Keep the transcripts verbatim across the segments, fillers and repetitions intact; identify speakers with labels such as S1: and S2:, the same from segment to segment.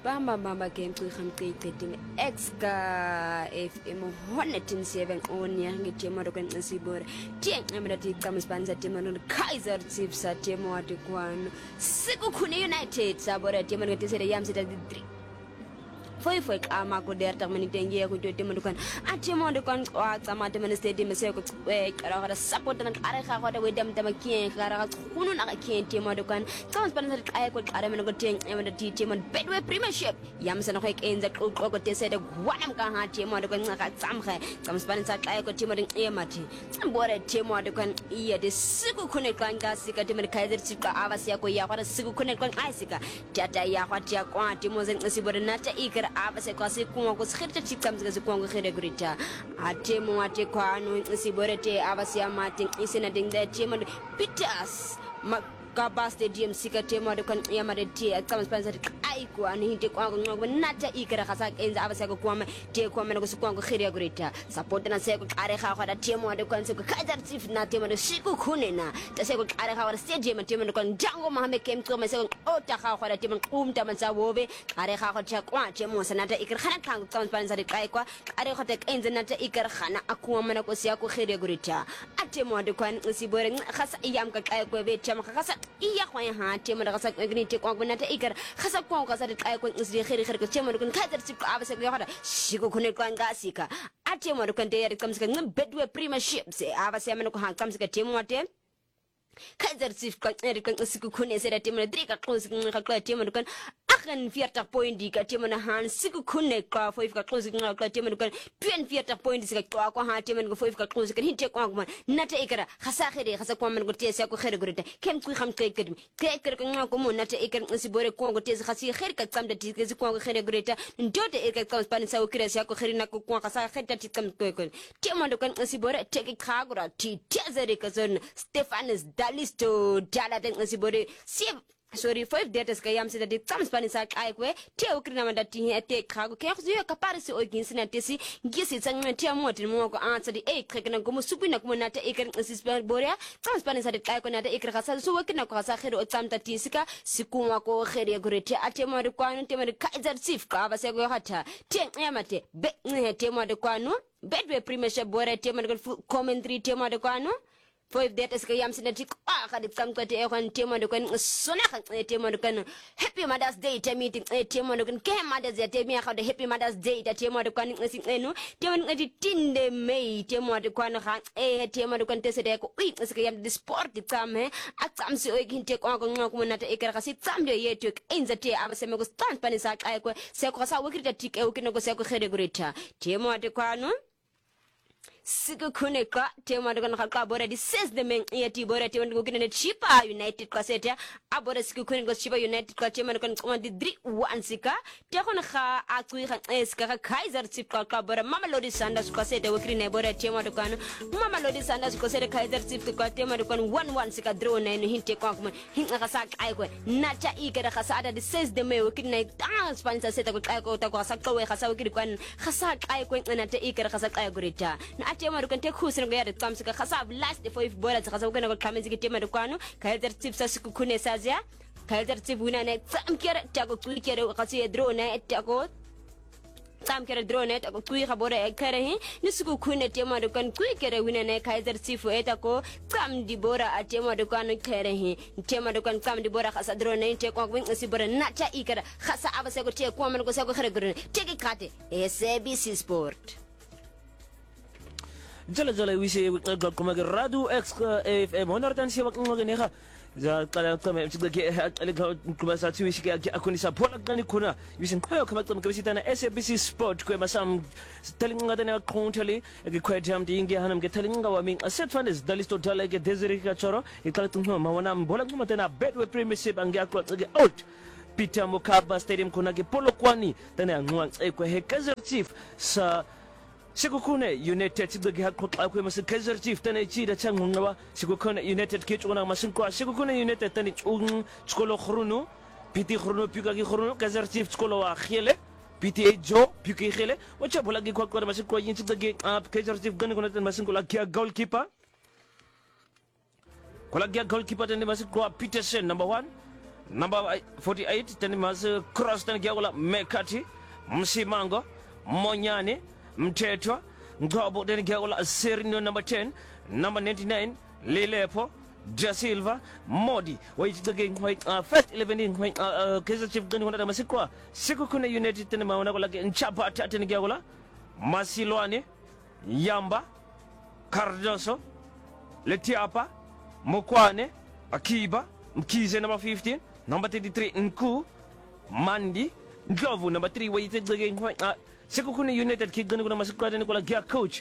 S1: bamba bamba game gqirha mqiqedini exka F M one oh seven onya ngithema lokwenqisibora tiyenqemela ticama isibaniza tema no Kaizer Chiefs atema wati kwano sikukhune United sabora tema ngetisele yamsita three foi foi kama ko derta mani tengiya ko tote man kan atemo de kan xa mate man stadium se ko qara gara support na qara ga ga we dem dem kien qara ga khunu na kien tema de kan tsons ban sa qaya ko qara man ko teng e man ti tema bedwe premiership yam sa no ko enza ko ko te se de gwanam ka ha tema de kan ga tsam ga tsons ban sa qaya ko tema de e mati tsambore tema de kan iya de siku khune kan ga sika tema de Kaizer Chiefs ka avasi ya ko ya ga siku khune kan aisika tata ya kwa tia kwa temo zen sibore nata ikra abase kwasi kunwa kusikhirita chikamzika zikwangu khire grita atemo ate kwano siborete abase amate isena dingda tema Peters Gaba Stadium sika tema de kan yamade tie atsamas panza aiku ani hinte kwangu ngoba nata ikra khasa enza abase ko kwama tie kwama ko sikwangu khire grita support na seko qare kha khada tema de kan seko Kaizer Chiefs na tema de siku khunena ta seko qare kha stadium tema de kan jango mahame kem tsoma seko ota kha khada tema umta manza wobe qare kha khata kwa tema sanata ikra khana khangu tsamas panza de kai kwa qare khata enza nata ikra khana akwama na ko siya ko khire grita atemo de kan sibore khasa iyam ka kai ko be tema khasa iya kwa ha tema daga sak ngini te kwa gunata ikar khasa kwa ka sa de kai ko ngisri khiri khiri ko tema ko Kaizer Chiefs ko abase ko hada shiko khune kwa ngasika atema ko nte yari kamsika ngibedwe premiership se abase amene ko ha kamsika tema wate Kaizer Chiefs ko eri ko ngisiku khune se da tema drika close ngika kwa tema ko akhan viertig point ka tema na han siku khune ka five ka close ngika kwa tema ko twenty-four point sika kwa kwa ha tema ko five ka close ka hinte kwa kuma nata ikara khasa khiri khasa kwa man ko tese ko khiri gurita kem ku kham kay kedim kay kay ko ngako mo nata ikara sibore ko ko tese khasi khiri ka tsamda tise ko ko khiri gurita ndote ikara ka spani sa ukira sa ko khiri na ko kwa khasa khita tikam ko ko tema ndo kan sibore teke khagura ti tese ka zon Stefanus Dalisto dala den sibore si sorry five datas ka yam sita de tsam spani sa kai kwe te ukrina manda ti ete khago ke khzo ka parisi o ginsina tesi ngisi tsangwe te amoti mo ko ansa di e khekena go musupina ko nata e kan sispan boria tsam spani sa de kai ko nata e kra sa so wakina ko sa khero tsam ta tisika sikunwa ko khere gorete ate mo de kwano te mo de Kaizer Chiefs ka ba se go hata te yamate be te mo de kwano bedwe premiership boria te mo de commentary te mo de kwano five that is kayam sinati ah kadi kamkwate e kwan tema de kan sona kan tema de kan happy Mother's Day te meeting e tema de kan ke Mother's Day te mi akha de happy Mother's Day ta tema de kan ngisi enu tema ngati tinde May tema de kan kha e tema de kan tese de ko ui ngisi kayam de sport tsame atsam si o kinte ko ko ngako monata e kra si tsam de yetu enza te abase me ko stand pani sa kai ko se ko sa wikita tik e ukino ko se ko khede gurita tema de kwano siku khune ka tema de kan ka bora di says the men yeti bora te ndo kine chipa United ka seta abora siku khune ko chipa United ka tema kan ko di three one sika te khona kha atui kha eska ka Kaizer Chiefs ka ka bora Mamelodi Sundowns ka seta wikine bora tema de kan Mamelodi Sundowns ko seta Kaizer Chiefs ka tema de kan one one sika draw na no hinte ko ko hinga ka sa kai ko nata ikera ka sa ada di says the men wikine ta sponsor seta ko kai ko ta ko sa ko we ka sa wikine kan khasa kai ko nata ikera ka sa kai gurita tema do kan te khusina go ya de tsamsika khasa last for if bola khasa go na go khamezi ke tema do kwano Kaizer Chiefs siku khune sazia Kaizer Chiefs wina ne tsamkere ta go kwikere khasi draw na ta go tsamkere draw na ta go kwi khabora e kare hi ni siku khune tema do kan kwikere wina ne Kaizer Chiefs eta ko tsam di bora a tema do kwano kare hi tema do kan tsam di bora khasa draw na te ko win si bora na ta ikara khasa abase go te ko man go se go khare gurne te ke khate S A B C Sport
S2: jala jala wisi kuma radu x f m honoratan si wak ngene kha za kala kama mtiga ke ale kuma sa tiwi shi ke akuni sa bola gani kuna wisi kwayo kama kama kabisa na S A B C Sport kwa masam talinga dana country ke kwa jam di ingia hanam ke talinga wa ming asset fund is dalisto dala ke desiri ka choro ikala tunho mawana bola kuma tena bedwe premiership angia kwa out Peter Mokaba Stadium kuna ke polo kwani tena ngwa kwa he Kaizer Chiefs sa Sikukune United tibagi hakko akwe mas Kaizer Chiefs tani chi da chang ngwa Sikukune United ke chuna masin ko Sikukune United tani chung chkolo khruno piti khruno pika ki khruno Kaizer Chiefs chkolo wa khele piti jo piki khele wacha bola gi ko ko masin ko yin tibagi Kaizer Chiefs gani kono tan masin ko la kia goalkeeper ko lagia goalkeeper tani masin ko Peterson number one number forty-eight tani mas cross tani gyawla Mekati Msimango Monyane Mtetwa Ngobo tani gyawla Serino number ten number ninety-nine Lilepo Da Silva Modi wait again quite uh, first eleven in quite uh Kaizer Chief gani wana masikwa siku kuna United tani maona ko lagi nchapa tani gyawla Masilwane Yamba Cardoso Letiapa Mokwane Akiba Mkize number fifteen number thirty-three Nku Mandi Ndlovu number three waited again quite uh siku kuna United kick gani kuna masikwa tani ko lagi coach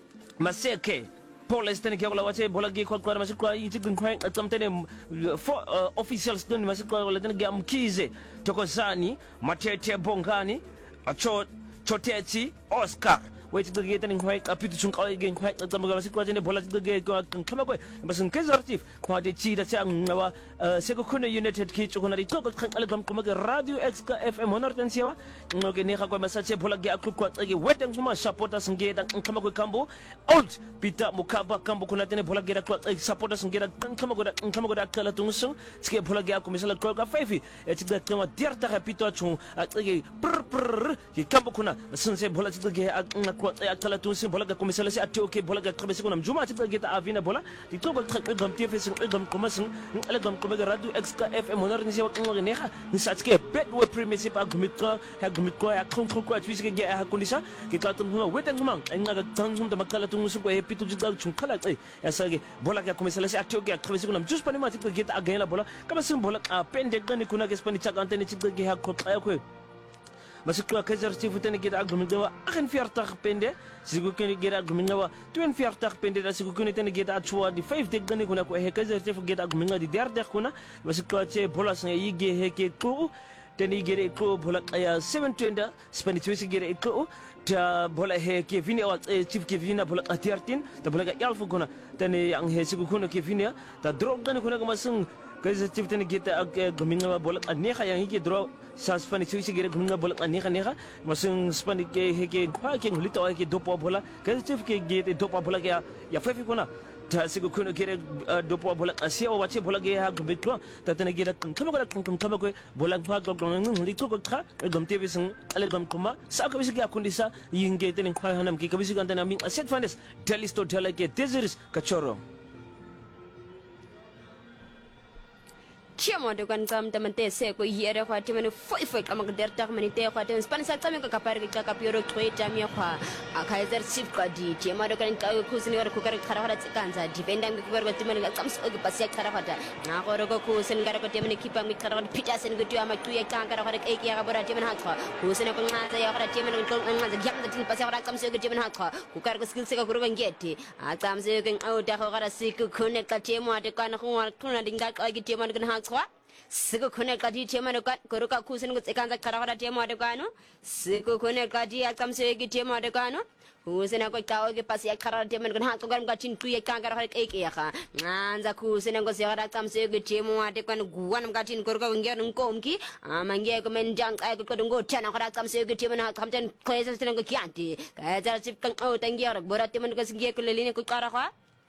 S2: Maseke Police tani kyawala wache bola gi kwa kwa masikwa yitigin kwa atamtene for officials tani masikwa wala tani ga Mkize Tokozani Matete Bongani Acho Choteti Oscar wait to get in quite a pit chunk again quite a time masikwa tani bola to get come up but some Kaizer Chief kwa de chi da chang nawa siku kuna United kick kuna ri toko algam kuma radio X F M honortensiwa ngoge ne kwa masache bola gi aklu kwa tsage wetan kuma supporters ngeda kama kwa kambo old Peter Mukaba kambo kuna tene bola gi kwa supporters ngeda kama kwa kama kwa kala tungsu ske bola gi akumisa kwa five etida kama dirta rapito chung tsage prr prr ki kambo kuna sunse bola tsage kwa kala tungsu bola gi akumisa se atoke bola gi khabese kuna mjuma tsage ta avina bola ditoko gam T F S gam kuma sun algam kuma radio X F M honortensiwa ngoge ne ni satske bet we premiership agumitra agumitra ya kontrol kwa twisike ge hakundisa ke katum huma wetan huma enga tanzum da makala tungusu ko epitu jidal chunkala tse yasage bola ka komisala se atioke akhribesi kuna mjus pani mati ke ta agela bola kama sim bola apende gani kuna ke spani chaka antene chidge ge hakotla ko masikwa Kaizer Chief tene ge agumitra akhen fiarta pende sigu kene ge agumitra twen fiarta pende da sigu kene tene ge achwa di five de gani kuna ko he Kaizer Chief ge agumitra di derde kuna masikwa che bola se yige he ke ko tani gere ko bola ya seven twenty spani twisi gere ko ta bola he ke vini wa chief ke vini bola thirteen ta bola ga yalfu kuna tani yang he sigu kuna ke vini ta drop gani kuna ga masung Kaizer Chief tani geta gaminga bola aneha yang ke draw sa spani twisi gere gaminga bola aneha neha masung spani ke he ke pa ke ngulito ke dopo bola Kaizer Chief ke gete dopo bola ya ya five kuna ta sigu kuna gere dopo bola asia wa wache bola ge ha gubitwa ta tane gere kama ko kama kama ko bola fa ko ngli ko ko kha gam tv sing ale gam kuma sa ka bisi ga kundisa yinge tene kwa hanam ki ka bisi ga tane mi set finance telisto tele ke desiris kachoro
S1: Chiamo de kan tam tam te se ko yere kwa timene foi foi kama der tak mani te kwa tem span sa tsame ka kapar ka ka pioro twe tamia kwa Kaizer Chief ka di chiamo de kan ka kusini war ku kar khara khara tsanza defender mi kubar ko timene ka tsams ko pasya khara khata na ko ro ko kusin gar ko timene kipa mi khara pita sen go tiama tu ya kan khara khara ke ki ga bara timene hakwa kusin ko nga ya khara timene ko nga ga yam da tin pasya khara tsams ko timene hakwa ku kar ko skill se ka kurban geti a tsams ko au da khara siku kune ka chiamo de kan ko war kuna dinga ka gi chiamo de kan Siku kune kadi tema dekat koruka kusin gut ikan tak karawada tema dekano siku kune kadi akam segi tema dekano kusin aku kau ke pasi karawada tema dekan hak kogan katin tu ikan karawada ek ya ka nganza kusin aku siara akam segi tema dekan guan katin koruka ngian ngkom ki amangye ko menjang ay ko dungo tiana kara akam segi tema na kamten Kaizer sinan ko kianti Kaizer sip kang au tangi arak borat tema ko singie ko leline ko karawa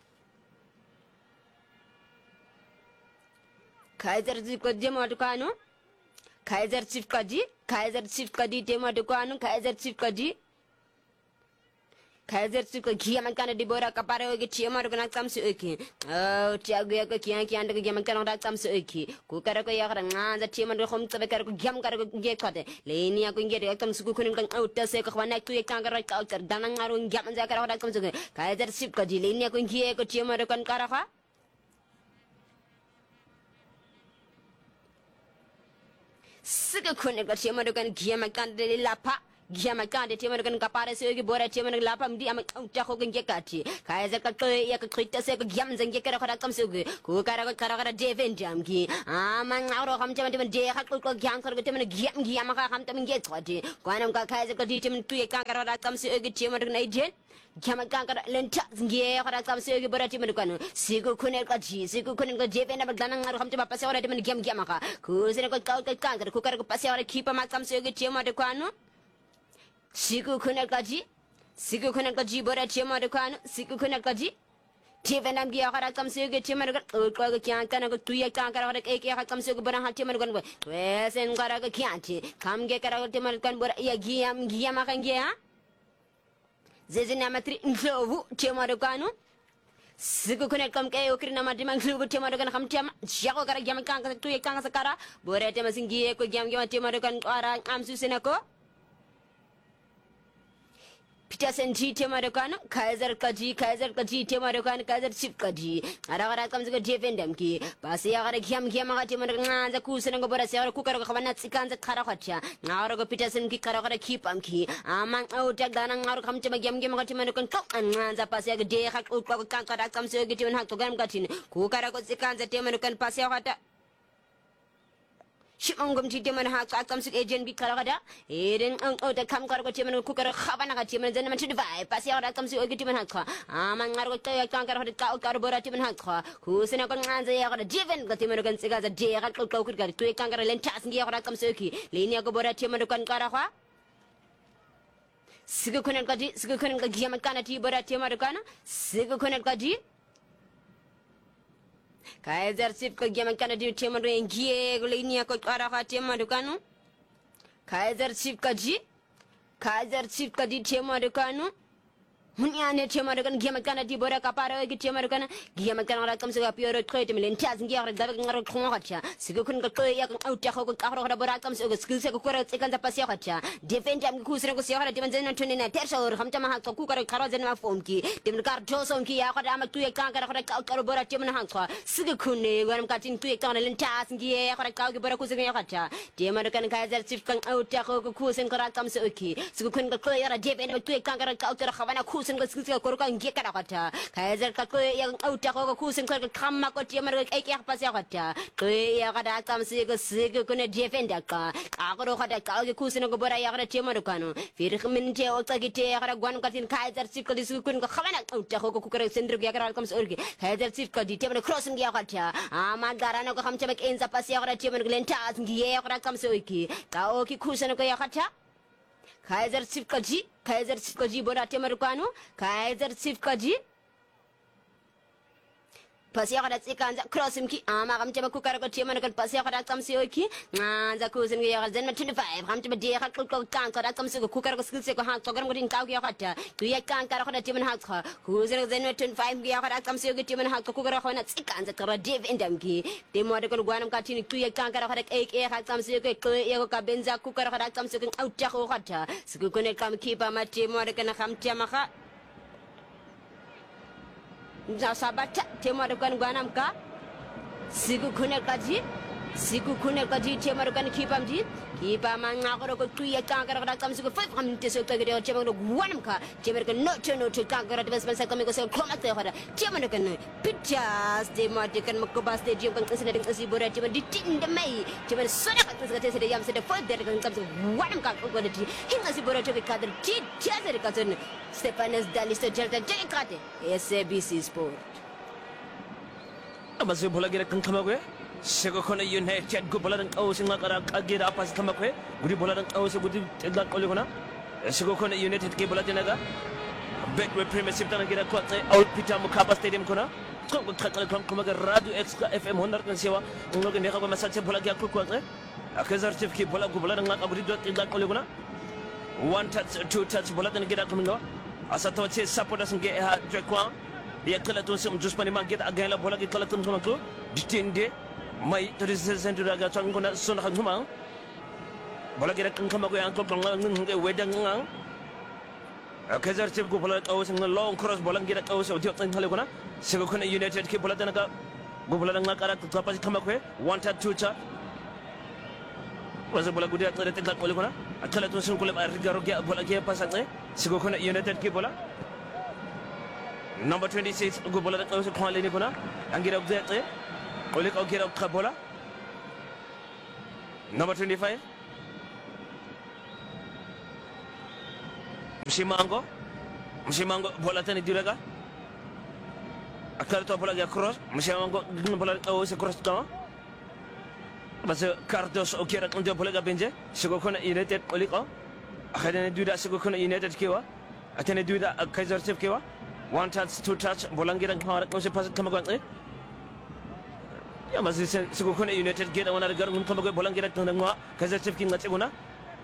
S1: Kaizer Chief ka demo dukano Kaizer Chief ka di Kaizer Chief ka di demo dukano Kaizer Chief ka di Kaizer Chief ka kia makana di bora kapare oge chiama dukana tam su eki oh tiago ya ko kia kia anda kia makana dak tam su eki ku kara ko ya kara ngaza chiama do khom tsabe kara ko giam kara ko ge khate leni ya ko nge de tam su ku kunin kan auta se ko khwana tu ya kan kara ka auta danang ngaro giam ja kara dak tam su Kaizer Chief ka di leni ya ko nge ko chiama do kan kara kha Siga kune ka chiama do kan gia makan de lapa gia makan de chiama do kan kapare se yogi bora chiama do lapa mdi am ta ko nge kati Kaizer ka to ya ka krita se ko giam zange kara kara kam se ko kara ko kara kara deven jam ki amang auro kam chiama de de ha ko ko giam kara ko chiama giam giam ka kam tam nge choti ko anam ka Kaizer ka di chiama tu ya ka kara kam se yogi chiama do nai jen Kiamat kan kara lenta nge kara kam se yogi bora chiama do kan sigo kune ka ji sigo kune ka deven na bagdana ngaro kam chiama pase ora de giam giam ka ko se ko ka ka kan ko kara ko pase ora kipa ma kam se yogi chiama do kan Siku kuna kaji, siku kuna kaji bora chiama dekano, siku kuna kaji, Tiven am gia kara kam se ge timar ga ko ga kyan kana ga tuya kan kara ga ke ke kam se ga bana ha timar ga we sen kara ga kyan ti kam ge kara ga timar kan bora ya giam giam kan ge ha zezina matri ndovu timar ga no sigu kunet kam ke okri na mati mang lugu timar ga kam tiam jago kara giam kan ka tuya kan sakara bora tema singi ko giam giam timar kan ara am su senako Peterson G Temarokan, Kaiser Kaji, Kaiser Kaji, Temarokan, Kaiser Chief Kaji. Aragara comes to defend them key. Pasia Kiam Kiamaka Temaran, the Kusan and Gobarasa, Kukar Havanatsikan, the Karahacha. Now Peterson Kikara keep am key. Among out Jagana, now come to my Gam Gamatimakan and the Pasia de Hakuka Kankara comes to get you and Hakogan Gatin. Kukarako the Temarokan Pasia. Shimongum Timan Haka comes to agent Bikarada, Eden out the Kamkar Timan Cooker Havana Timan, then to divide, Pasia comes to Ogitiman Haka, among Argotaya Kankar Carbora Timan Haka, who's in a Gonanza, Jiven, the Timakan Cigas, a day, Hakoka, to a Kankar Lentas, Yara Kamsuki, Linia Gobora Timakan Karaha. Sigukunan Kaji, Sigukunan Giamakana Tibora Timarukana, Sigukunan Kaji. Kaiser Chief ko giam kana di temaro ngie go linia ko ara ha temaro kanu Kaiser Chief ka ji Kaiser Chief ka di temaro kanu Munya ne temaro kan giam kana di bora kapara gi temaro kana giam kana ra kam se apioro trete milen tas ngi ara da ngaro khongacha sigo kun ko ya kan auta ko ko ara bora kam se go skill se ko ko ra tsekan da pasia khacha defend am ku sere ko se ara diman zen tuni na tersa or hamta ma ko ku kar kharo zen ma fom ki dem kar joson ki ya ko da ma tu kan kar ko ka bora timan han ko sigo kun ne garam ka tin tu kan len tas ngi ya ko ka bora ku se ya khacha temaro kan Kaiser Chief kan auta ko ku sen ko ra kam se ki sigo kun ko ya ra defend tu kan kar ka khavana ku kusen ko skills ko ko ngi kara kata Kaiser ka ko yang auta ko kusen ko khamma ko ti mar ko ek yak pas ya kata ko ya kada kam se ko se ko ne defend ka ka ko kata ka ko kusen ko bora ya kada ti mar ko no fir min te o ta ki te kada gwan ka tin Kaiser Chief ko disu kun ko khamana auta ko ko ko sendro ya kada kam se orgi Kaiser Chief ko di te mar crossing ya kata ama garana ko khamcha mek enza pas ya kada ti mar len tas ngi ya kada kam se oki ka o ki kusen ko ya kata Kaiser Chief Kaji, Kaiser Chief Kaji bora temarukano, Kaiser Chief Kaji. Pasia kada tsikanza crossim ki ama kam chama kukara ko timan kan pasia kada kam se oki nganza kusen ge ya zen twenty-five kam chama de ka ko kan kada kam se kukara ko skilse ko han to garam godin kaw ge kata tu ya kan kara kada timan ha kha kusen zen twenty-five ge kada kam se ge timan ha ko kukara ko na tsikanza kara dev endam ki de mo de ko gwanam ka tin tu ya kan kara kada ek e ha kam se ge ko e ko ka benza kukara kada kam se ko auta ko kata su ko ne kam ki pa ma te mo de kana kam tiama kha Sabata temarukan guanam ka sigu kuner kaji sigu kuner kaji temarukan kipam ji kipa manga ko ko tuya kan kara kara kam sigu five kam te so ta gede temarukan guanam ka temarukan no to no to kan kara bas bas kam ko so koma te kara temarukan pictures temarukan makobas te jim kan kesina dengan si bora teman ditinda mai teman soda kan kesina te sede yam sede five der kan kam sigu guanam ka ko de hinga si bora te kader ti tiazere ka ton Stefanes Dalisto Jelta Jelkate S A B C Sport
S2: Amas bola gira kan kama sego kona United go bola dan au singa kara agira apa kama kwe gudi bola dan au segudi tegak oli kona sego kona United ke bola tenaga back we premiership tan gira ko out Peter Mokaba Stadium kona ko ko khatala kan kuma ga radio extra F M one hundred kan sewa ngoge ne ko masal bola gira ko ko Kaiser Chief ke bola go bola dan ngabri do tegak oli kona one touch two touch bola dan gira ko ngawa asata wace supporters nge ha trekwa ya kala to sem juspani mangeta agala bola ki kala tum ko ditende mai to represent daga tango na son khanguma bola ki kan kama ko yang ko nge wedang ngang Kaiser Chief ko bola taw sing long cross bola ngira taw so dio tan hale ko na sego ko United ki bola tanaka go bola nga kara ko pasi kama ko one touch two touch wasa bola gudi atare tegak ko na akala to sun ko le rigaro ge bola ge pasang sego ko United ki bola number twenty-six go bola da ko ko le ni ko na angira obzete ole ko gira ko bola number twenty-five Msimango Msimango bola tani diraga akala to bola ge cross Msimango bola o se cross ka Basa Cardos o kira kan dia bola ga benje sego ko United ole ko akhirnya duda sego ko United kewa atene duda Kaiser Chief kewa one touch two touch bola ngira ngara ko se pas kama ko eh ya masi se ko kone United geda wana gar ngun kama ko bola ngira tan ngwa kaza chef king ngate guna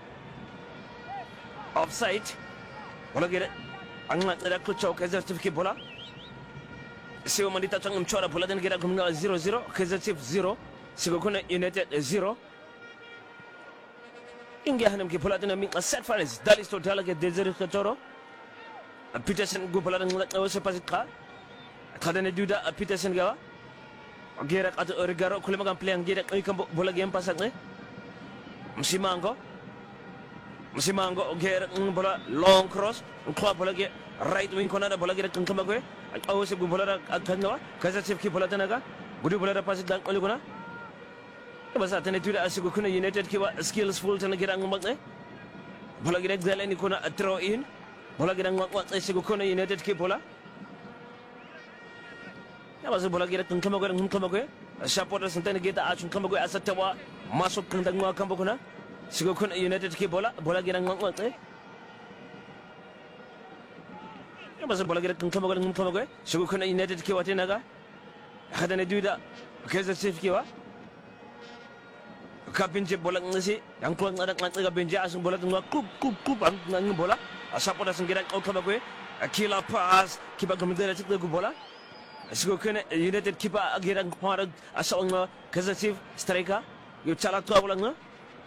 S2: offside bola ngira angna tsara ko chau kaza chef ki bola se o mandita tangum chora bola den ngira gumna zero zero kaza chef zero se ko kone United zero inge hanam ki bola den mi set fares dalisto dalage desert toro Peterson go bola den ngla se pas ka kadane duda Peterson gawa Gerak atau Origaro kalau makan pilihan gerak ini kamu bola game pasak ni, mesti mangko, mesti mangko gerak bola long cross, keluar bola ge right wing corner bola gerak kengkam aku, awak sebab bola akan gawa, kaza chef ki bola tenaga, gudi bola pasak dan oleh guna, bahasa tadi tu dah asyik guna United kiwa skillful tenaga gerak ngumak ni, bola gerak jalan ni guna throw in, bola gerak ngumak asyik guna United ki bola. Ya masuk bola kita tengkam aku, tengkam aku. Siapa orang sentai kita acung tengkam aku asal tawa masuk ke dalam ngakam aku na. Sikukun United ki bola, bola kita ngak ngak. Ya masuk bola kita tengkam aku, tengkam aku. Sikukun United ki wati naga. Ada ni dua, kerja chef ki wa. Kapinje bola ngasi, yang keluar ada ngak kapinje asung bola tengah kup kup kup ang bola. Siapa orang sentai ngakam aku. Kila pass, kipa kemudian cik aku bola. Sikukun United kipa agiran kuara asal nga kazatif striker yo chala tu bola nga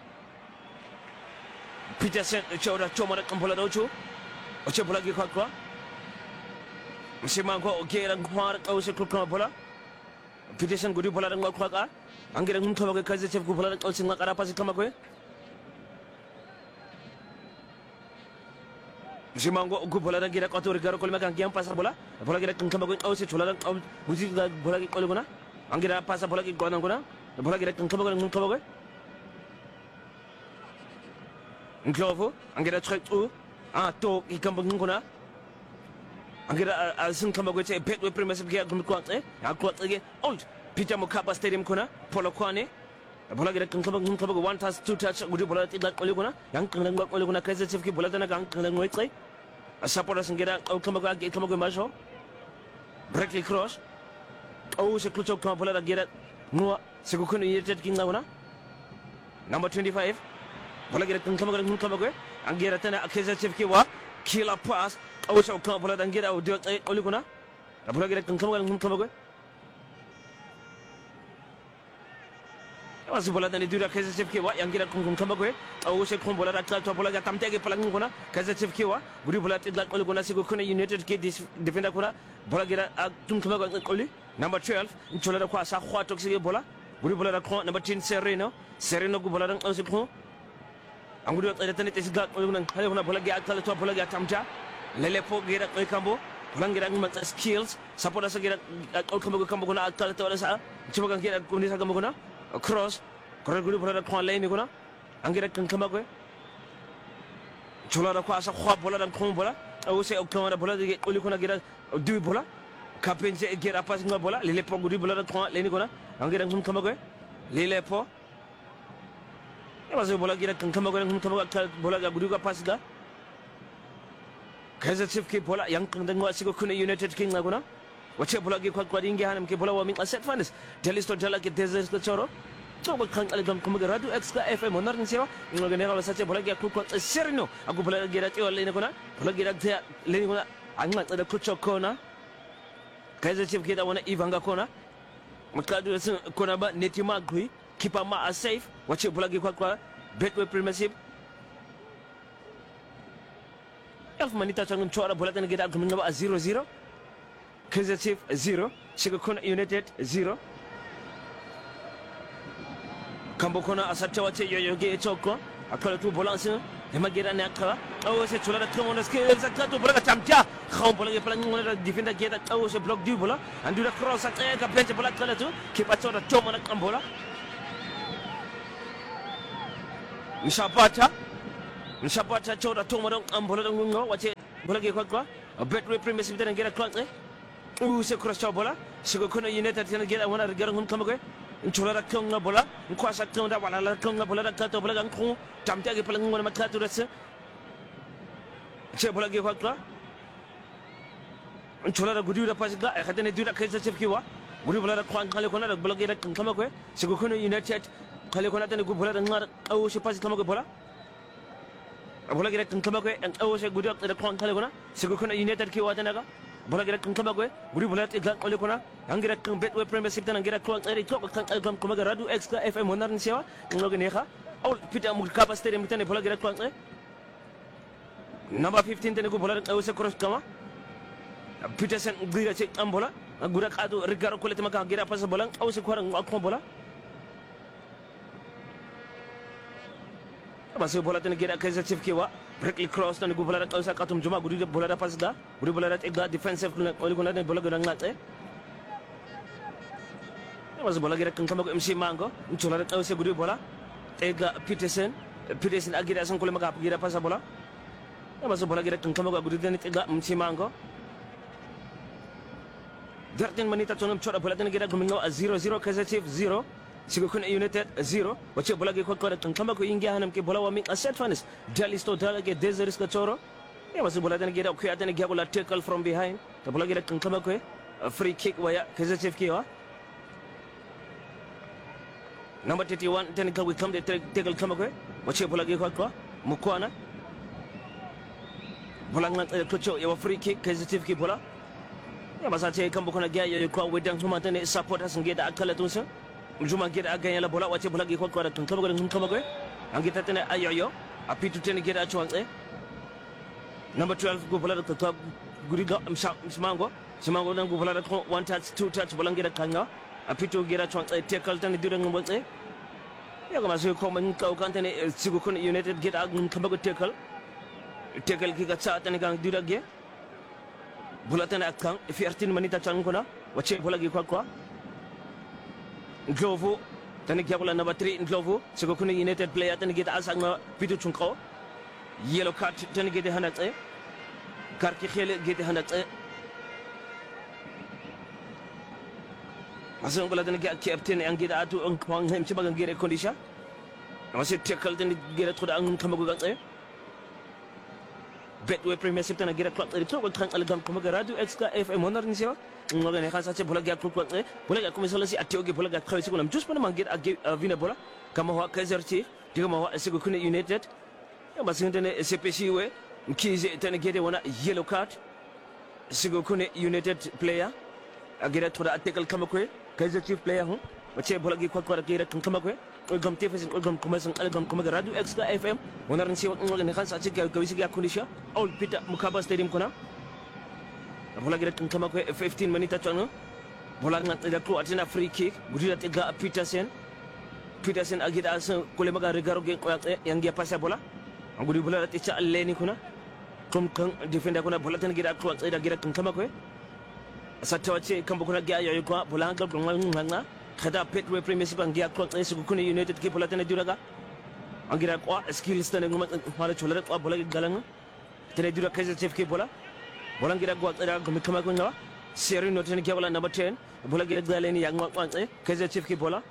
S2: Peterson chora choma dak bola dochu oche bola gi kwa kwa msima ko agiran kuara au se kwa bola Peterson gudi bola nga kwa ka angiran ngum thaba kazatif ku bola dak au singa kara pasi kama ko msima ko ku bola dak gira ko tor garo ko makan giam pasar bola bola gira kengkam aku au se chola dak au buji bola gi ko guna angira pasar bola gi gona guna bola gira kengkam aku ngum aku nglovo angira trek u ah to gi kam nguna angira asin kam aku che bet we premier gi gum ko eh ya ko ge old Peter Mokaba stadium kuna polo kwane bola gira kengkam ngum aku one touch two touch gudi bola ti dak ko guna yang kengkam ko guna kaza chef ki bola dana gang kengkam ngoi tsai Asapora sengkira au kama ko agi kama ko masho break cross au se klucho kama bola gira ngua se ko kono United king ngana number twenty-five bola gira kama ko ngum kama ko angira tana akeza chef ki wa killer pass au se kama bola gira au dio ai oli kuna bola gira kama ko ngum kama ko Masih bola tadi dua kaza chef ki wa yang gira ngum kama ko au se ko bola rakal to bola tam tege pala nguna kaza chef ki wa guri bola tidlak oli kuna se ko kono United ki defender kuna bola gira tum kama ko oli number twelve nchola da kwa sa khwa tok se bola guri bola da ko number ten Sereno Sereno gu bola dang au se ko angudi wa tsada tane te sigak oli kuna hale kuna bola gira akal to bola gira tamta lele po gira ko kambo bola gira ngum skills sapoda sa gira au kama ko kambo kuna akal to wala sa chuma kan gira ko ni sa kambo kuna cross cross guri bola da ko lay ni kuna angira kengkam aku chola da ko asa khwa bola dan ko bola au se okama da bola de oli kuna gira du bola kapenje gira pas nga bola lele po gudi bola dan ko leni kuna angira kengkam aku lele po e baso bola gira kengkam aku kengkam aku bola ga gudi ga pas ga kaza chef ki bola yang kengdang wa siko kuna United king nguna wache bola gi kwa kwa dingi hanam ki bola wa min asset fans delisto dala ki desert ko choro coba kang alegam kumaga radio extra F M onar nsewa ngoga ne wala sache bola gi ku ko serino aku bola gi rati wala ne kuna bola gi rati le ne kuna anga tsada ku chokona kaza chef ki da wana ivanga kona makadu sun kona ba netima gui kipa ma a safe wache bola gi kwa kwa betway premiership elf manita changum chora bola tan gi da kumaga ba zero zero kaza chef zero shiga kona United zero kambo kona asatcha wache yoyoge choko akala tu bolanse ema gira ne akala awo se chola ta ngona ske zakka to bola chamcha khom bola pala ngona defender geta awo se block du bola andu da cross akaya ka bench bola kala tu ke pa chora to mona kambola nishapata nishapata chora to mona kambola ngungo wache bola ge kwa kwa betway premiership tan gira cross eh u se cross bola sigo kona United tan gira wana gira ngun kamago chola da konga bola nkwasa konga wala la konga bola da kato bola gang ko tamte ge pala ngona makatu rese che bola ge kwatwa chola gudi da pas ga khadene dura kaisa chef kiwa gudi bola da kwan khale kona da bola ge da kama ko sigo kono united khale kona tane gu bola da ngar awu se pas kama ko bola bola ge da kama ko en awu se gudi da kwan khale kona sigo kono united kiwa tane ga bola ge da kama ko gudi bola te ga khale kona angira kan bet we premiership tane ngira kwan tsari to kan kan kuma ga radu extra fm honar ni sewa ngoge ne kha aw pita mu kapa stadium tane bola ge da kwan tsari number fifteen tane gu bola da awu se cross kama Peterson gira cek ambola gura kadu rigaro kulit maka gira pas bola au se korang akon bola masih bola tan gira kaisa chief kiwa break cross tan gu bola da kausa katum juma gudi bola da pas da gudi bola da ega defensive oli guna bola guna ngate masih bola gira kan kama ko mc mango ntola da kausa gudi bola ega Peterson Peterson agira san kulit maka gira pas bola masih bola gira kan kama ko gudi dan ega mc mango thirteen manita tonum choda bola tan gira gumingo a zero zero kaisa chief zero sigo kun united zero wache bola ge ko ko tan kamba ko ingi hanam ke bola wa min asset fanis dalisto dalage deseris ka choro ya wasu bola tan gira ko ya tan gira ko la tackle from behind ta bola gira tan kamba ko free kick waya kaisa chief kiwa number thirty-one tan ka we come the tackle kamba ko wache bola ge ko ko mukwana bola ngat ko cho ya free kick kaisa chief ki bola ya masa ce kan bukuna gya ya ko wedan kuma tane supporters nge da akala tunsa juma ge da aganya la bola wace bola ge ko ko da tun kaba ga tun kaba ga an ge tane ayoyo a pitu tane ge da chuan tse number twelve go bola da ka guri ga amsa mango simango dan go bola da ko one touch two touch bola ge da kanga a pitu ge da chuan tse tackle tane dura ngbo tse ya ga masu ko man ka kan tane sigo kun united ge da kaba ga tackle tackle ki ga cha tane ga dura ge bola tane akang fifteen manita changkona wache bola gi kwa kwa Glovo tane gya bola number three Glovo sigo kuni united player tane gita asanga pitu chungko yellow card tane gita hanat e card ki khele gita hanat e asang bola tane gya captain yang gita atu ang kwang hem chiba gang gire kondisha masih tackle tane gita thoda ang kamago gang e Betway Premiership tana gira club tadi tu kan algam kuma radio extra F M honar ni siapa ngoga ne khasa che bola gya club club bola gya kuma sala si atioge bola gya khawisi kunam just pana mangir age vina bola kama wa Kaizer Chiefs diga ma wa sigo kuna United ya masin tane C P C we kize tane gede wana yellow card sigo kuna United player agira thoda tackle kama ko Kaizer Chiefs player hu wache bola gi kwat kwat gira kama ko gam tefesin gam kuma san algam kuma radio extra F M honar ni siapa ngoga ne khasa che gya gawisi gya kondisha all pita mukaba stadium kuna bola gira kan kama ko fifteen manita chano bola ngat da ko atina free kick gudira tega Peterson Peterson agida asan kole maga regaro ge ko yang dia pasa bola ngudi bola ticha alleni kuna kom kan defender kuna bola tan gira ko da gira kan kama ko satawache kambo kuna gya yo ko bola ngal nganga kada Betway Premiership ngia ko tse kuna United ke bola tan duraga angira ko skills tan nguma mala chola ko bola galanga tene dura Kaizer Chiefs ke bola bola ngira go tsara ko kama ko ngawa Serino tene ke bola number ten bola ngira galeni yang ngwa tse Kaizer Chiefs ke bola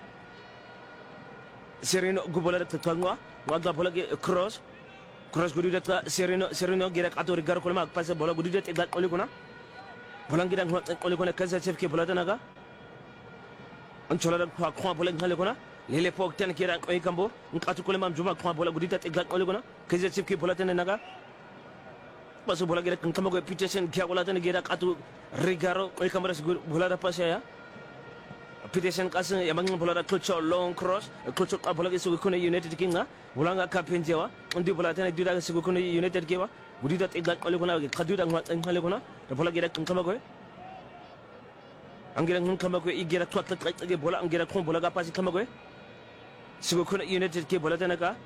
S2: Serino go bola ta ngwa ngwa bola ke cross cross gudu ta Serino Serino ngira ato rigar ko ma passe bola gudu ta gal oli kuna bola ngira ngwa oli kuna Kaizer Chiefs ke bola tanaga an chola da kwa kwa bola ngale kuna lele pok tan kira ko ikambo ngatu ko mam juma kwa bola gudu ta gal oli kuna Kaizer Chiefs ke bola tanaga basu bola gira kan kama ko Peterson kya bola tan gira katu rigaro ko kamera sigur bola da passe ya Peterson kasen ya bang bola da clutch long cross clutch ko bola gisu ko United kinga bola nga kapten jewa ndi bola tan dira sigu ko United kewa gudi da gal ko kuna khadu da ngwa ngale kuna da bola gira kan kama ko angira ngum kama ko igira twat twat ge bola angira ko bola ga passe kama ko sigu ko United ke bola tan ka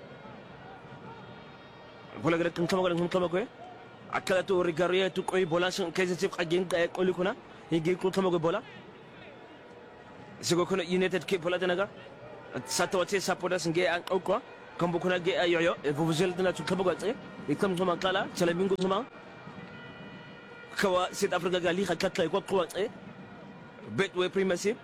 S2: bola gira kan kama ko ngum kama ko akala to rigaria to koy bola son Kaizer Chiefs agin ka ko likuna higi ko kama ko bola sigo kuna United ke bola tanaga sato wache supporters nge an ko kambo kuna ge ayoyo e vuvuzel tana to kama ko tse ikam sama kala chala bingu sama kawa South Africa ga li khakatla ko ko tse Betway Premiership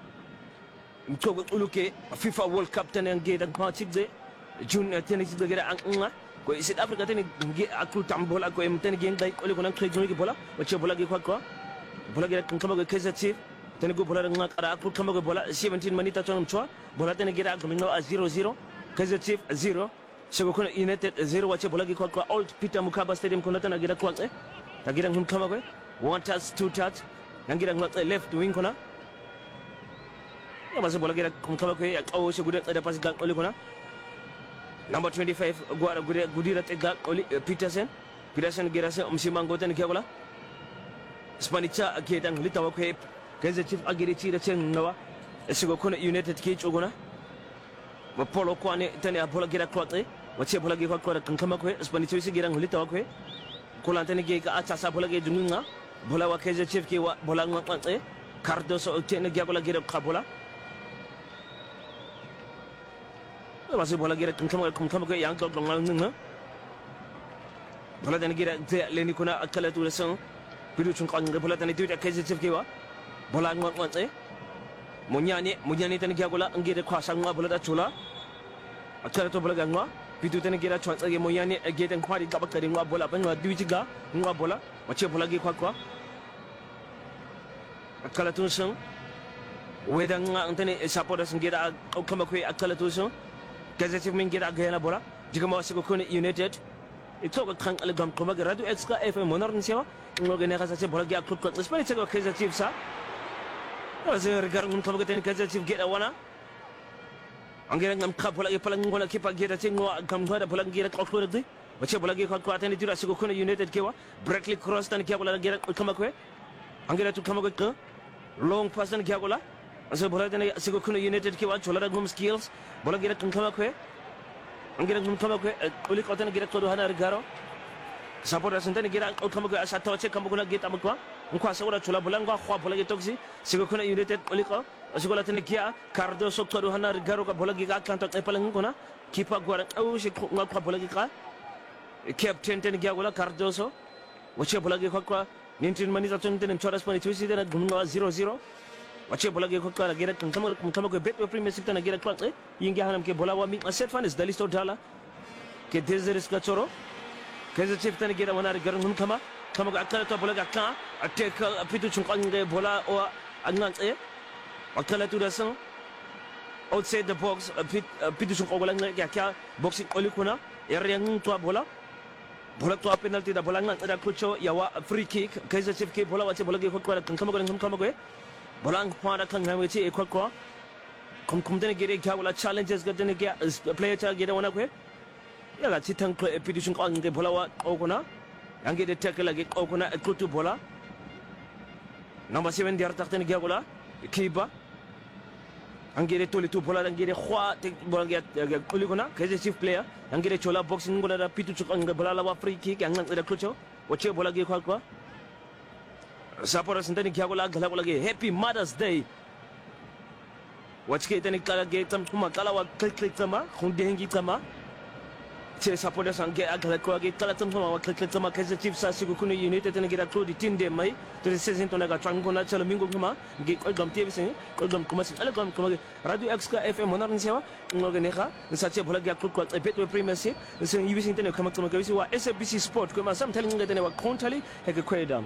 S2: mto ko uluke FIFA World Cup tana nge dan ko chigze June tennis de gira an ko South Africa tani gi akul tam bola ko em tani gen dai oli ko nan khejno gi bola wace bola gi kwa kwa bola gi kan kama ko Kaizer Chiefs tani go bola nga qara akul kama ko bola seventeen manita ton mchwa bola tani gira ko mingo a zero zero Kaizer Chiefs zero sego ko United zero wace bola gi kwa kwa Old Peter Mokaba Stadium ko natana gira kwa eh ta gira ngum kama ko one touch two touch ngira ngwa left wing kona ya basa bola gira ko kama ko ya kawo se gude da pas gang oli kona number twenty-five gwara gude gudira tega oli Peterson Peterson gira se umsima ngoten ke bola Spanicha agedang litawa ko Kaizer Chiefs agiri ci da cin nawa sigo kono United ke chogona ma polo ko ne tani bola gira klote wace bola gira ko kan kama ko Spanicha ci gira litawa ko ko lan tani ge ka acha sa bola ge dunga bola wa Kaizer Chiefs ke wa bola ngate Cardoso tani ge bola gira ka bola masih bola gira kan kama kan kama ko yang ko ngal nga bola tani gira leni kuna akala tu leson bidu chung kan bola tani tu Kaizer Chiefs ke wa bola ngon ngon eh munyani munyani tani kia bola ngire kwa sangwa bola da chula akara to bola gangwa bidu tani gira chwa tsage munyani agete kwari gaba kari ngwa bola banwa duijiga ngwa bola wache bola gi kwa kwa akala to sung weda nga tani support singira kama kwe akala to sung Kaizer Chiefs mingira gayana bola jiga ma wasigo kone United ito ko kan algam kuma ga radio extra F M monar nsewa ngoge ne khasa che bola gi akut ko Spanish ko Kaizer Chiefs sa Azir garung kama keten Kaizer Chiefs geda wana angera ngam ka bola pala ngola kipa geda tingo kam ngada bola ngira ko ko de wache bola gi ko ko atani dira sigo kono United kewa Brackley cross tan ke bola gera kama ko angera tu kama ko long pass tan ke bola aso bola tan sigo kono United kewa chola gum skills bola gera kama ko angera ngum kama ko oli ko tan gera to hana garo support asan tan gera kama ko asa tawache kama ko na geta makwa ngwa sawra chula bola ngwa khwa bola ge toksi sigo kono United oli ko asigola tan kia Cardoso to hana garo ka bola gi ka kan to epala ngona kipa gwara au si ngwa khwa bola gi ka captain tan gia gola Cardoso wache bola gi khwa nineteen manita ton tan chora Spanish tusi tan ngwa zero zero wache bola gi khwa gera kan kama kama ko bet premier sik tan gera kwa yingi hanam ke bola wa mi set fanis dalisto dala ke dezeris ka choro Kaizer Chiefs tan gera wana gera ngum kama kama ko akala to bola ga ka attack pitu chung kan nge bola o angan e akala tu dasan outside the box pit pitu chung bola nge ga ka boxing oli kuna area ngung to bola bola to penalty da bola ngan da kucho yawa free kick Kaizer Chiefs ke bola wache bola ge ko kan kama ko ngum kama ko bola ang phara kan ngai che e ko ko kum kum den gere ga bola challenges ga den ga player ta gere wana ko ya ga chitang ko pitu chung kan nge bola wa o kuna Angge de tackle lagi kau kena kutu bola. Number seven dia takten dia bola. Kiba. Angge de toli tu bola angge de khwa bola dia kuli kena Kaizer Chiefs player. Angge de chola boxing bola da pitu chuk angge bola lawa free kick ang ada kucho. Wache bola gi khwa khwa. Sapora sentani kia bola gala bola gi Happy Mother's Day. Wache tani kala ge tam kuma kala wa klik klik sama khunde hengi sama. Che sapora sange agala ko age kala tam sama klik klik sama Kaizer Chiefs sa sigo kuno United tan gira klodi tinde mai to season to naga tango na chala mingo kuma gi ko gam T V sen ko gam kuma sin ala gam kuma radio extra F M monar nsewa ngoge ne kha sa che bola ga klod ko bet premier se sen yibisin tan kama kama gawisi wa S A B C Sport ko ma sam telling ngade wa kontali he ko kwedam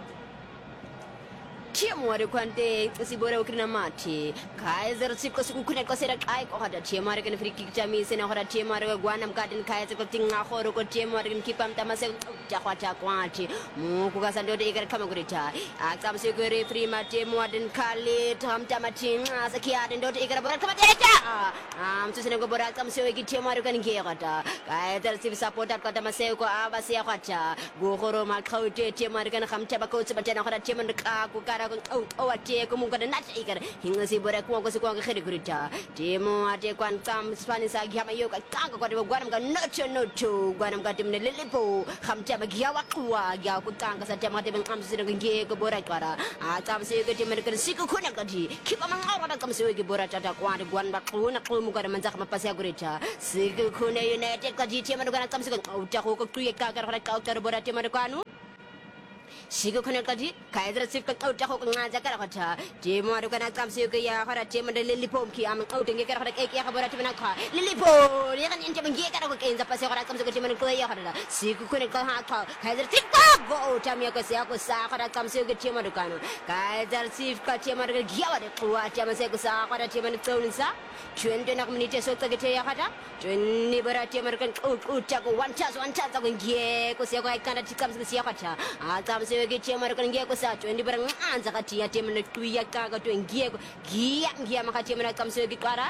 S1: Timu wari kwante sibora ukina mati Kaizer Chiefs ko sikukune ko sera kai ko hada timu wari kan free kick jami sena hada timu wari gwanam kadin Kaizer ko tinga khoro ko timu wari kan kipam tamase jakwa takwati mu ku kasando de igar kama gurita akam se ko referee ma timu wari kali tam tamatin asakia den do igar borat kama deta am tusene ko borat kam se ki timu wari kan gegata Kaizer Chiefs supporter ko tamase ko abase khwacha go khoro ma khawte timu wari kan kham taba ko sebatana hada timu ka ku kara oh oh ate ko mun kada nat igar hinga si bora ko ko si ko khiri gurita timo ate kwan kam Spanish agi ma yo ka ka ko de gwanam ka nocho nocho gwanam ka timne lelepo kham ta ma giya wa kwa giya ko tang ka sa tema de ben am si de ge ko bora kwara a tam si ko timne ka si ko khona ka di kipa mang awra kam si ge bora ta ta kwa de gwan ba ko na ko mu kada man zakh ma pasya gurita si ko khona United ka di tema de gwanam kam si ko ta ko ko tuye ka ka ka ka bora tema de kwanu sigo konektadi kaiser sif ka auta ko ngaja kara kata je mo ado kana kam sigo ya khara je mo de lili pom ki am auta nge kara khara ke ya khabara tibana kha lili po ya kan ente nge kara ko ke nza pase khara kam sigo je mo ko ya khara sigo konek ka ha kha kaiser sif ka go auta mi ko se ko sa khara kam sigo je mo do kanu kaiser sif ka je mo de gya wa de ko ata ma se ko sa khara je mo de tawin sa twenty nak minute so ka ge ya khata twenty bara je mo kan auta ko one chance one chance ko nge ko se ko ai kana tikam sigo ya khata ata ma se ke je mo kan nge ko sa twenty bara anza kati ya je mo de tuya ka ka to nge ko giya ngiya ma ka je mo kam sigo ge kara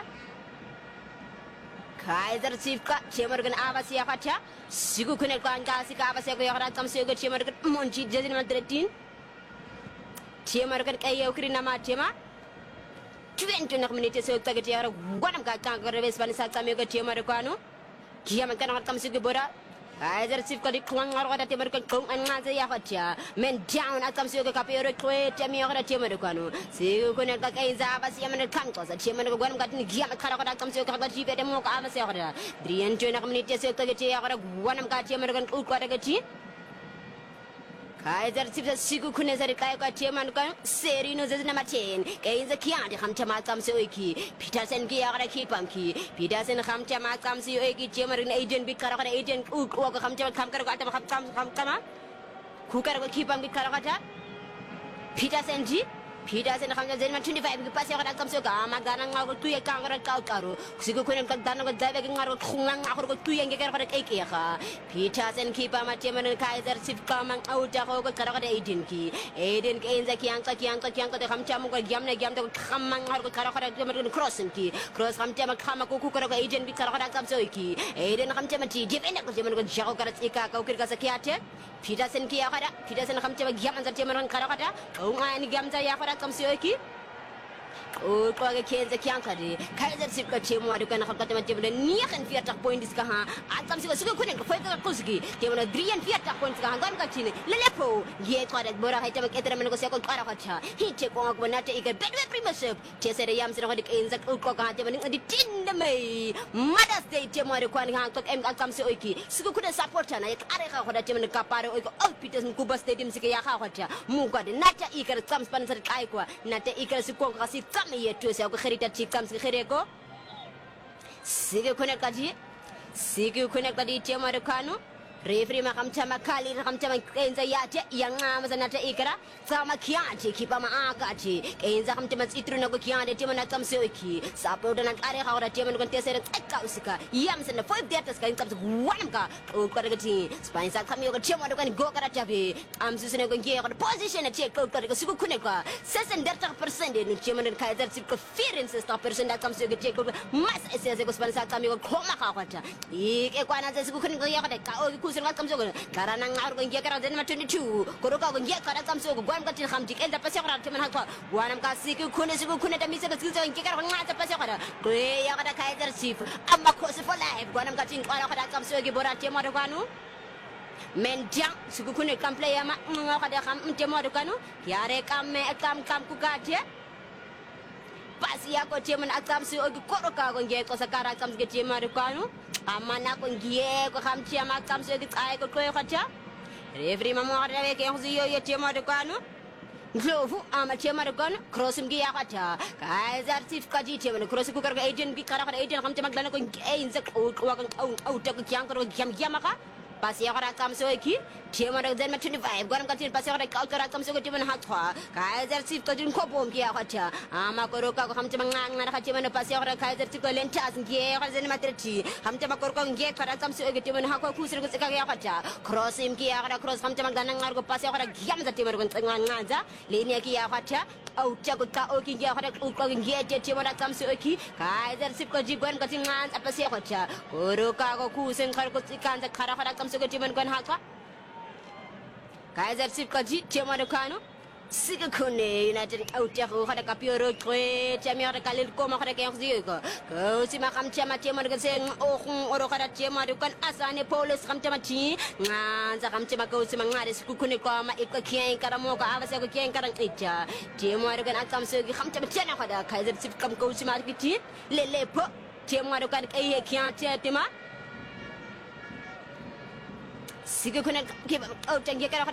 S1: Kaiser Chief ka chemargan avasi ya khacha sigu khune kan ka si ka avasi ko yakara kam se go chemargan monchi jadin matretin chemargan kay ukri nama chema twenty nak minute se ta ge yara gonam ka kan ga rebes ban sa kam go chemargano kiyam kan kam se go bora Kaiser Chief ka di klang ngaro ka chemargan kong an nga ya khacha men down akam se go ka pero kwe chemi yakara chemargano sigu khune ka kay za avasi ya men kan ko sa chemargan gonam ka tin giyam khara ka kam se go ka ji be mo ka avasi ya kara drian twenty nak minute se ta ge yakara gonam ka chemargan ko ka ga chi Kaiser Chief sigu khune sari kai ka cheman kan seri no zezna maten kai za kiya de kham chama kam se oiki Peterson ki ya ki pam ki Peterson kham chama kam se oiki cheman ne agent bit kara kara agent u ko kham chama kham kara ka kham kham kham kama khu kara ki pam bit kara ka Peterson ji Peterson kham zezna twenty-five ki pas ya kara kam se ka ma gana nga ko tuye ka kara ka karo sigu khune kan dan ko dabe ki ngaro khunga nga ko tuye nge kara kara kai ki ya Peterson ki pam cheman Kaiser Chief ka mang au ja ko kara kara agent ki agent ki enza ki anka ki anka ki anka de kham chama ko gyam ne gyam de kham mang ko kara kara cheman cross ki cross kham chama khama ko ku kara ko agent bi kara kara kam se ki agent kham chama ti depend ko cheman ko ja ko kara ka ka ukir ka sa ki ate Peterson ki ya kara Peterson kham chama gyam anza cheman kara kara ko ngani gyam za ya kara kam se ki o ko ga kenza kyanka de Kaiser Chief ka chemo adu kana khakata ma chemo ni kan fiat tak point diska ha atam sigo sigo kunen ko fayda ko sigi chemo na drian fiat tak point ka ngan ka chine lelepo ye ko da bora hay tam ketra men ko se ko kara khacha hiche ko ko na te iga bedwe primasep chese de yam se ko de kenza ko ko ka chemo ni tin de mai madas de chemo adu kan ha to em atam se oiki sigo kunen support na ye are ka ko da chemo ka pare oiko all Peters ku ba stadium sike ya kha khacha mu ko de na ta ikar kam sponsor kai ko na te ikar si ko ka si kam ye tu se ko kherita chi kam si khere ko sige khone ka ji sige khone ka di chema rekano referee ma kam chama kali kam chama kenza yate yang ngama sana ta ikara sama kianti kipa ma akati kenza kam chama itru na ko kiande chema na kam se oiki support na kare ha ora chema ko tesere ka usika yam sana five datas ka kam wan ka o ka ga ti spine sa kam yo ko chema do kan go kara chabe am su sene ko nge ko position na check ko ka siku khune ka sixty percent no chema na Kaiser Chief ko sixty percent da kam se ko check ko mas ese ko spine sa kam yo ko ma ka kwata ike kwa na siku khune ko ya ka o sing kam so karana ngar ko ngia kara den ma twenty-two koro ka ko ngia kara kam so ko gwam ka tin kham dik elda pase kara teman hakwa wanam ka siku khune siku khune ta mise ka siku ngia kara ko ngata pase kara ko ya kara Kaiser Chief amma ko se for life wanam ka tin kara kara kam so gi bora te mo do kanu men jang siku khune kam play ma nga ka da kham te mo do kanu yare kam me kam kam ku ka je pasi ya ko teman akam si ogi koro ka ko ngie ko sakara kam ge tema do kanu amana ko ngie ko kham tema kam si ogi ay ko ko khacha referee ma mo ara we ke xuzi yo yo tema do kanu glovu ama tema do kanu crossim gi ya khacha Kaiser Chief ka ji tema cross ku kar ga agent bi kara kara agent kham tema dana ko ngie inzak o wa kan au au ta ko kyang ko gyam gyam ka pasi ya kara kam so ki tema do den ma twenty-five gwaram ka tin pasi ya kara kara kam so ko tema ha thwa Kaiser Chief ka din ko bom ki ya khacha ama ko ro ka ko kham tema ngang na khacha ma pasi ya kara Kaiser Chief ko len tas ngie ka den ma treti kham tema ko ko ngie kara kam so ko tema ha ko kusir ko ka ya khacha crossim ki ya kara cross kham tema ganang ngar ko pasi ya kara gyam za tema ko ngang ngaza linia ki ya khacha au cha ko ka o ki ya kara ko ko ngie te tema kam so ki Kaiser Chief ko ji gwan ka tin ngang pasi ya khacha ko ro ka ko kusing kar ko kan za kara kara kam so ko tema kan ha ka Kaiser Chief ka ji tema do kanu siga khone united out ya ko khada kapioro kwe chami ora kalil ko ma khada ke xi ko ko si ma kham chama chama de se o khun oro khada chama de kan asane police kham chama chi nga za kham chama ko si ma ngare siku khone ko ma ikko kien kara mo ko avase ko kien kara icha chama de kan akam se kham chama chana khada Kaiser Chief kam ko si ma ki ti le le po chama de kan ai kien chama siga khone ke o tangi kara